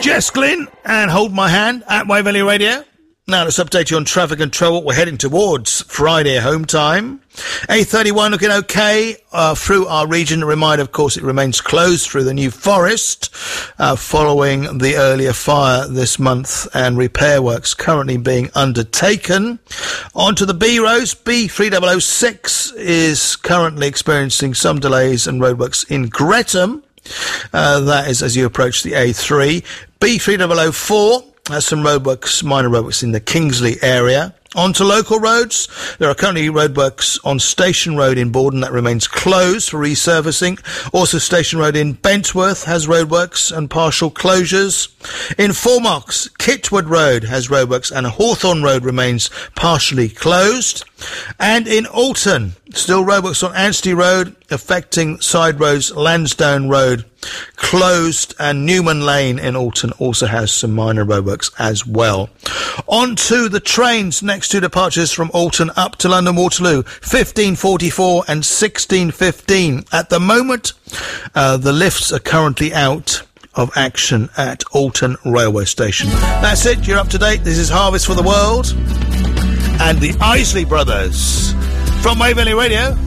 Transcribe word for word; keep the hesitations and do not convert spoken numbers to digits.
Jess Glynn and Hold My Hand at Waverley Radio. Now let's update you on traffic and travel. We're heading towards Friday home time. A thirty-one looking okay uh, through our region. A reminder, of course, it remains closed through the New Forest uh, following the earlier fire this month, and repair works currently being undertaken. On to the B roads. B three thousand six is currently experiencing some delays and roadworks in Gretham. Uh, that is as you approach the A three. B three thousand four has some roadworks, minor roadworks in the Kingsley area. On to local roads. There are currently roadworks on Station Road in Borden that remains closed for resurfacing. Also, Station Road in Bentworth has roadworks and partial closures. In Formox, Kitwood Road has roadworks and Hawthorne Road remains partially closed. And in Alton, still roadworks on Anstey Road affecting side roads. Lansdowne Road closed, and Newman Lane in Alton also has some minor roadworks as well. On to the trains. Next two departures from Alton up to London Waterloo, fifteen forty-four and sixteen fifteen. At the moment, uh, the lifts are currently out of action at Alton Railway Station. That's it. You're up to date. This is Harvest for the World and the Isley Brothers from Waverley Radio.